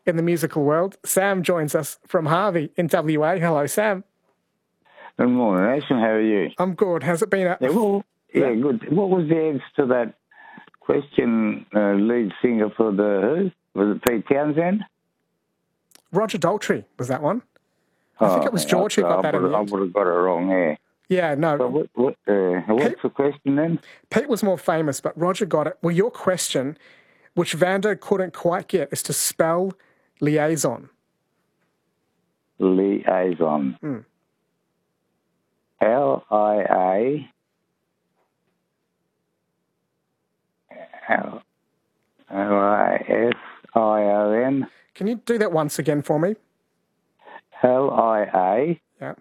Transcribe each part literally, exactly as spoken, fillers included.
in the musical world. Sam joins us from Harvey in W A. Hello, Sam. Good morning, Ashton. How are you? I'm good. How's it been? A- yeah, well, yeah, yeah, good. What was the answer to that question, uh, lead singer for the Who? Was it Pete Townsend? Roger Daltrey was that one. I oh, think it was George I, who got I that in the I end. would have got it wrong, yeah. Yeah, no. So what, what, uh, what's Pete, the question then? Pete was more famous, but Roger got it. Well, your question, which Vando couldn't quite get, is to spell liaison. Liaison. Mm. L I A L I S I O N. Can you do that once again for me? L I A Yeah.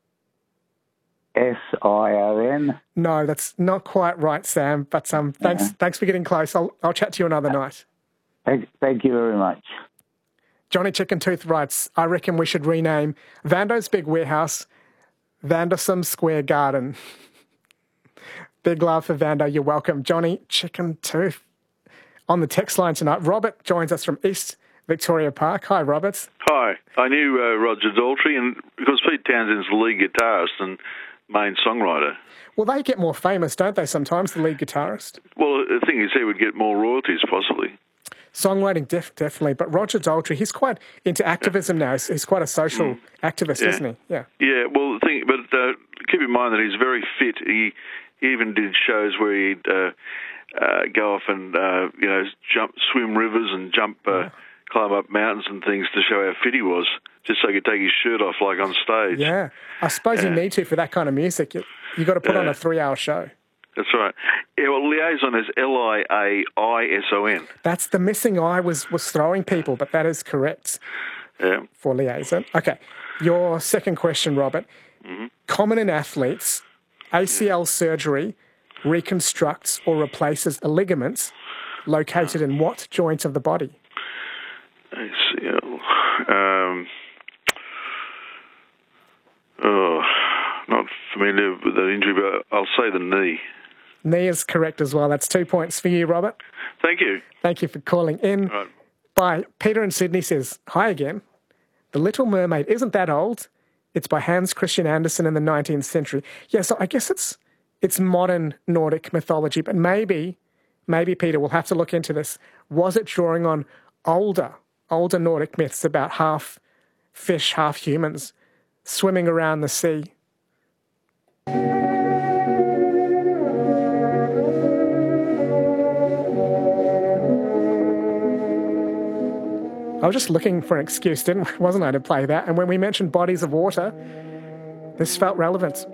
S I O N. No, that's not quite right, Sam. But um, thanks, uh-huh. thanks for getting close. I'll I'll chat to you another night. Thank, thank you very much. Johnny Chicken Tooth writes, I reckon we should rename Vando's Big Warehouse Vandersum Square Garden. Big love for Vando. You're welcome. Johnny Chicken Tooth on the text line tonight. Robert joins us from East Victoria Park. Hi, Robert. Hi. I knew uh, Roger Daltrey, and because Pete Townsend's the lead guitarist and main songwriter. Well, they get more famous, don't they, sometimes, the lead guitarist? Well, the thing is, he would get more royalties, possibly. Songwriting, def- definitely. But Roger Daltrey, he's quite into activism now. He's, he's quite a social mm. activist, yeah. isn't he? Yeah. Yeah, well, the thing, but uh, keep in mind that he's very fit. He, he even did shows where he'd uh, uh, go off and, uh, you know, jump, swim rivers and jump, uh, yeah. climb up mountains and things to show how fit he was, just so he could take his shirt off, like on stage. Yeah. I suppose yeah. you need to for that kind of music. You, you got to put yeah. on a three-hour show. That's right. Yeah, well, liaison is L I A I S O N. That's the missing I was, was throwing people, but that is correct yeah. for liaison. Okay, your second question, Robert. Mm-hmm. Common in athletes, A C L surgery reconstructs or replaces a ligament located in what joint of the body? A C L. Um, oh, not familiar with that injury, but I'll say the knee. Knee is correct as well. That's two points for you, Robert. Thank you. Thank you for calling in. Right. By Peter in Sydney says, hi again. The Little Mermaid isn't that old. It's by Hans Christian Andersen in the nineteenth century. Yeah, so I guess it's it's modern Nordic mythology, but maybe, maybe, Peter, we'll have to look into this. Was it drawing on older, older Nordic myths about half fish, half humans swimming around the sea? I was just looking for an excuse, didn't wasn't I, to play that? And when we mentioned bodies of water, this felt relevant.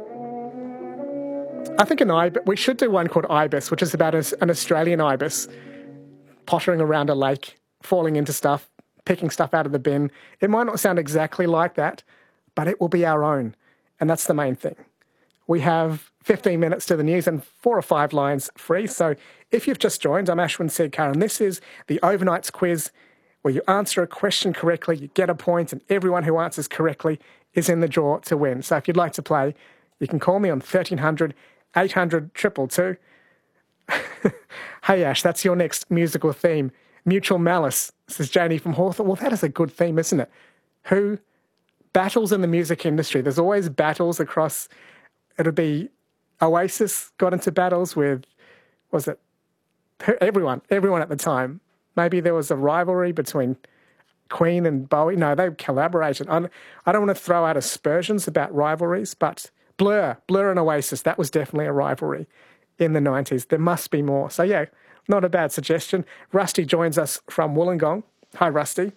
I think an ibis, we should do one called Ibis, which is about an Australian ibis pottering around a lake, falling into stuff, picking stuff out of the bin. It might not sound exactly like that, but it will be our own. And that's the main thing. We have fifteen minutes to the news and four or five lines free. So if you've just joined, I'm Ashwin Sedkar, and this is the Overnights quiz, where you answer a question correctly, you get a point, and everyone who answers correctly is in the draw to win. So if you'd like to play, you can call me on thirteen hundred, eight hundred, two two two. Hey, Ash, that's your next musical theme. Mutual Malice, says Janie from Hawthorne. Well, that is a good theme, isn't it? Who? Battles in the music industry. There's always battles across, it'll be Oasis got into battles with, was it, everyone, everyone at the time. Maybe there was a rivalry between Queen and Bowie. No, they collaborated. I don't want to throw out aspersions about rivalries, but Blur, Blur and Oasis, that was definitely a rivalry in the nineties. There must be more. So, yeah, not a bad suggestion. Rusty joins us from Wollongong. Hi, Rusty.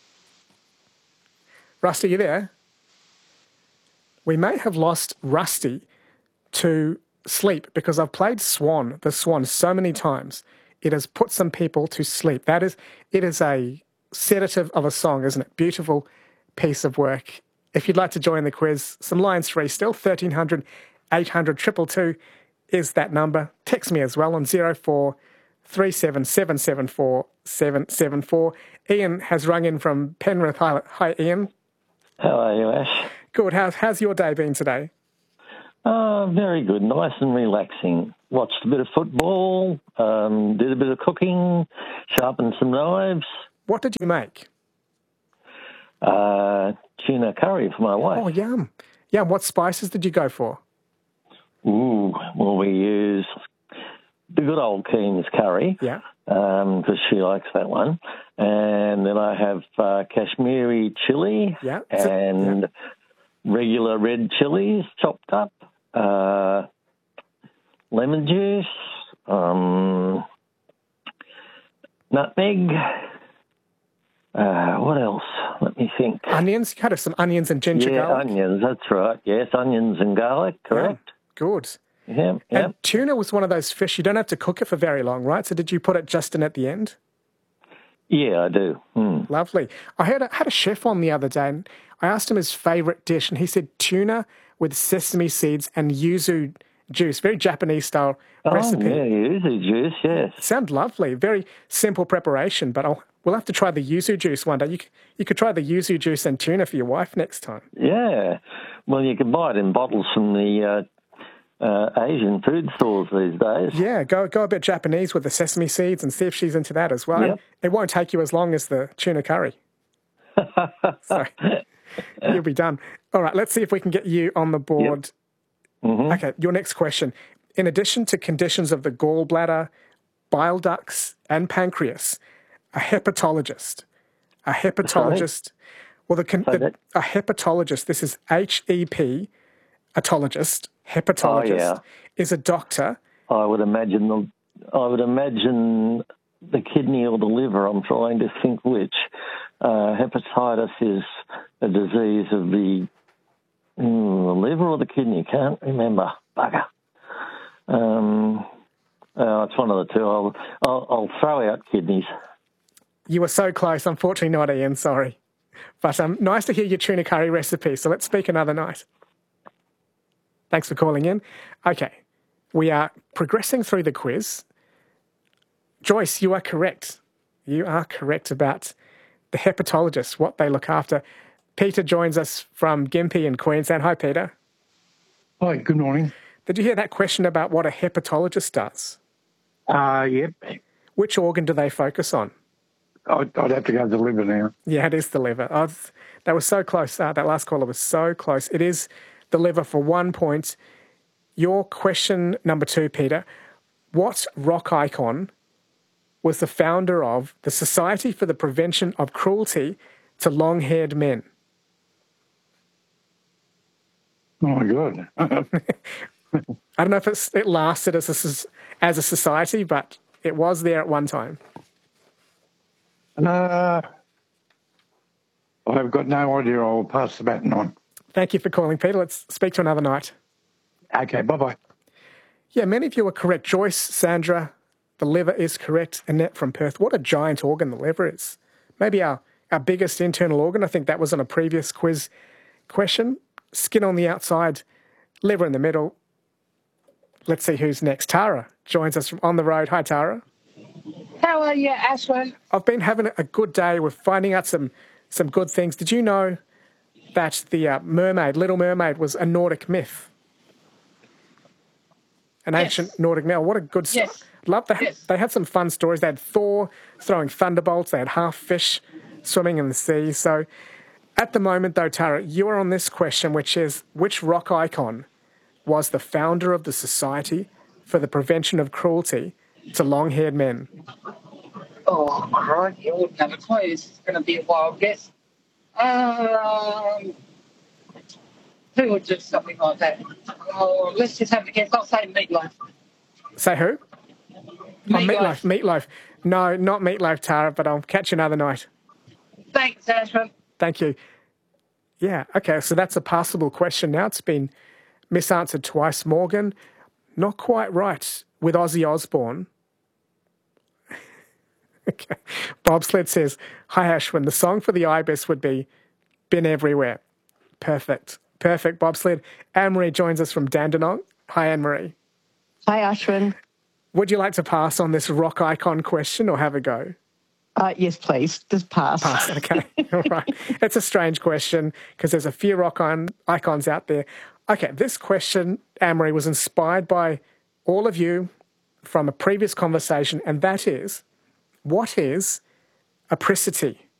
Rusty, you there? We may have lost Rusty to sleep because I've played Swan, the Swan, so many times. It has put some people to sleep. That is, it is a sedative of a song, isn't it? Beautiful piece of work. If you'd like to join the quiz, some lines free still. thirteen hundred, eight hundred, two two two is that number. Text me as well on zero four three seven seven seven four seven seven four. Ian has rung in from Penrith. Hi, hi Ian. How are you, Ash? Good. How's, how's your day been today? Uh, very good. Nice and relaxing. Watched a bit of football, um, did a bit of cooking, sharpened some knives. What did you make? uh, tuna curry for my wife. Oh, yum. Yeah, what spices did you go for? Ooh, well, we use the good old Keen's curry. Yeah. Because um, she likes that one. And then I have uh, Kashmiri chili Yeah. and yeah. regular red chilies chopped up, uh, lemon juice, um, nutmeg. Uh, what else? Let me think. Onions? You had some onions and ginger yeah, garlic? onions, that's right. Yes, onions and garlic, correct. Yeah. Good. Yeah, yeah. And tuna was one of those fish, you don't have to cook it for very long, right? So did you put it just in at the end? Yeah, I do. Mm. Lovely. I had a, had a chef on the other day, and I asked him his favourite dish, and he said tuna with sesame seeds and yuzu juice, very Japanese-style oh, recipe. yeah, yuzu juice, yes. It sounds lovely. Very simple preparation, but I'll, we'll have to try the yuzu juice one day. You, you could try the yuzu juice and tuna for your wife next time. Yeah. Well, you can buy it in bottles from the uh, uh, Asian food stores these days. Yeah, go go a bit Japanese with the sesame seeds and see if she's into that as well. Yep. It won't take you as long as the tuna curry. So you'll be done. All right, let's see if we can get you on the board. Yep. Mm-hmm. Okay, your next question. In addition to conditions of the gallbladder, bile ducts, and pancreas, a hepatologist, a hepatologist, well, the, con- the a hepatologist, this is H E P, atologist, hepatologist, oh, yeah. is a doctor. I would imagine the, I would imagine the kidney or the liver. I'm trying to think which. Uh, hepatitis is a disease of the, mm, the liver or the kidney. Can't remember. Bugger. Um, uh, it's one of the two. I'll, I'll, I'll throw out kidneys. You were so close. Unfortunately not, Ian. Sorry. But um, nice to hear your tuna curry recipe. So let's speak another night. Thanks for calling in. Okay. We are progressing through the quiz. Joyce, you are correct. You are correct about the hepatologists, what they look after. Peter joins us from Gympie in Queensland. Hi, Peter. Hi, good morning. Did you hear that question about what a hepatologist does? Uh, yep. Which organ do they focus on? I'd, I'd have to go to the liver now. Yeah, it is the liver. Oh, that was so close. Uh, that last caller was so close. It is the liver for one point. Your question number two, Peter. What rock icon was the founder of the Society for the Prevention of Cruelty to Long-Haired Men? Oh, my God. I don't know if it's, it lasted as a, as a society, but it was there at one time. Uh, I've got no idea. I'll pass the baton on. Thank you for calling, Peter. Let's speak to another night. Okay, bye-bye. Yeah, many of you are correct. Joyce, Sandra, the liver is correct. Annette from Perth. What a giant organ the liver is. Maybe our, our biggest internal organ. I think that was on a previous quiz question. Skin on the outside, liver in the middle. Let's see who's next. Tara joins us from On the Road. Hi, Tara. How are you, Ashwin? I've been having a good day with finding out some, some good things. Did you know that the uh, mermaid, Little Mermaid, was a Nordic myth? An Yes. ancient Nordic myth. What a good story. Yes. Love they, Yes. they had some fun stories. They had Thor throwing thunderbolts. They had half fish swimming in the sea. So at the moment, though, Tara, you are on this question, which is, which rock icon was the founder of the Society for the Prevention of Cruelty to Long-Haired Men? Oh, crikey, I wouldn't have a clue. This is going to be a wild guess. Um, who would do something like that? Oh, let's just have a guess. I'll say Meatloaf. Say who? Meatloaf. Oh, Meatloaf. Meatloaf. No, not Meatloaf, Tara, but I'll catch you another night. Thanks, Ashwin. Thank you. Yeah, okay, so that's a passable question now. It's been misanswered twice. Morgan, not quite right with Ozzy Osbourne. Okay. Bobsled says, hi, Ashwin. The song for the Ibis would be Been Everywhere. Perfect. Perfect, Bobsled. Anne-Marie joins us from Dandenong. Hi, Anne-Marie. Hi, Ashwin. Would you like to pass on this rock icon question or have a go? Uh, yes, please. Just pass. Pass, okay. All right. It's a strange question because there's a few rock on, icons out there. Okay, this question, Anne-Marie, was inspired by all of you from a previous conversation, and that is, what is apricity?